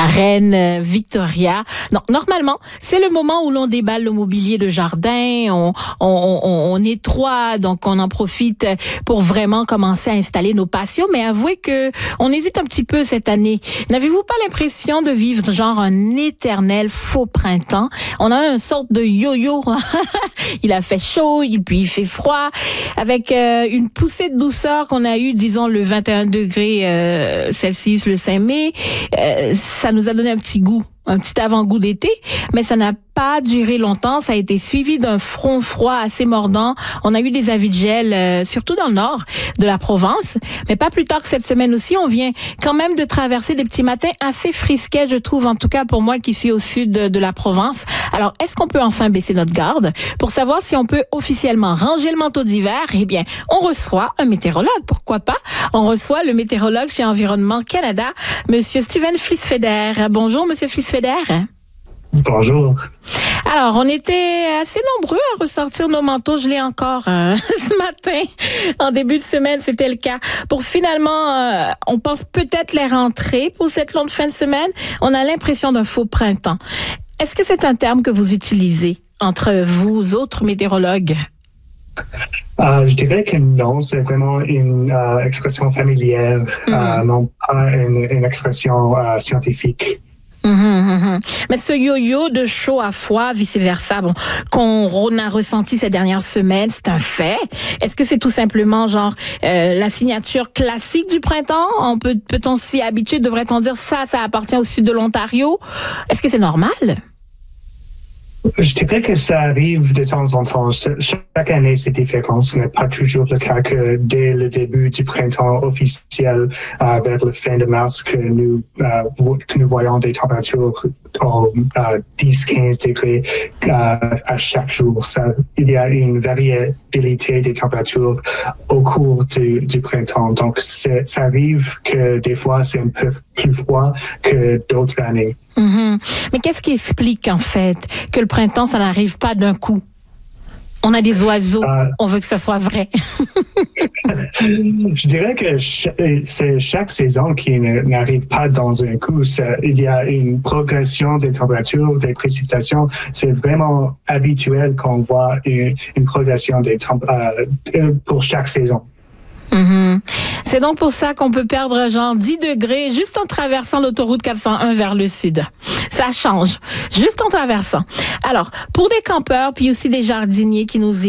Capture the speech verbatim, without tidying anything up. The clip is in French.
la reine Victoria. Non, normalement, c'est le moment où l'on déballe le mobilier de jardin, on, on, on, on nettoie, donc on en profite pour vraiment commencer à installer nos patios. Mais avouez que on hésite un petit peu cette année. N'avez-vous pas l'impression de vivre genre un éternel faux printemps? On a une sorte de yo-yo. Il a fait chaud, et puis il fait froid, avec euh, une poussée de douceur qu'on a eue, disons, le vingt et un degrés euh, Celsius le cinq mai. Euh, ça nous a donné un petit goût, un petit avant-goût d'été, mais ça n'a pas duré longtemps. Ça a été suivi d'un front froid assez mordant. On a eu des avis de gel, euh, surtout dans le nord de la Provence. Mais pas plus tard que cette semaine aussi, on vient quand même de traverser des petits matins assez frisquets, je trouve, en tout cas pour moi qui suis au sud de, de la Provence. Alors, est-ce qu'on peut enfin baisser notre garde? Pour savoir si on peut officiellement ranger le manteau d'hiver, eh bien, on reçoit un météorologue. Pourquoi pas? On reçoit le météorologue chez Environnement Canada, Monsieur Steven Fliesfeder. Bonjour, Monsieur Fliesfeder. Bonjour. Alors, on était assez nombreux à ressortir nos manteaux. Je l'ai encore euh, ce matin. En début de semaine, c'était le cas. Pour finalement, euh, on pense peut-être les rentrer pour cette longue fin de semaine. On a l'impression d'un faux printemps. Est-ce que c'est un terme que vous utilisez entre vous autres météorologues? Euh, je dirais que non, c'est vraiment une euh, expression familière, mm. euh, non pas une, une expression euh, scientifique. Mmh, mmh. Mais ce yo-yo de chaud à froid, vice-versa, bon, qu'on a ressenti ces dernières semaines, c'est un fait. Est-ce que c'est tout simplement genre euh, la signature classique du printemps? On peut, peut-on s'y habituer? Devrait-on dire ça, ça appartient au sud de l'Ontario? Est-ce que c'est normal? Je dirais que ça arrive de temps en temps. Chaque année, c'est différent. Ce n'est pas toujours le cas que dès le début du printemps officiel, euh, vers la fin de mars, que nous, euh, que nous voyons des températures au euh, dix à quinze degrés euh, à chaque jour. Ça, il y a une variabilité des températures au cours du, du printemps. Donc, ça arrive que des fois, c'est un peu plus froid que d'autres années. Mmh. Mais qu'est-ce qui explique, en fait, que le printemps, ça n'arrive pas d'un coup? On a des oiseaux, euh, on veut que ça soit vrai. Je dirais que c'est chaque saison qui n'arrive pas dans un coup. Ça, il y a une progression des températures, des précipitations. C'est vraiment habituel qu'on voit une, une progression des températures euh, pour chaque saison. Mmh. C'est donc pour ça qu'on peut perdre genre dix degrés juste en traversant l'autoroute quatre cent un vers le sud. Ça change, juste en traversant. Alors, pour des campeurs, puis aussi des jardiniers qui nous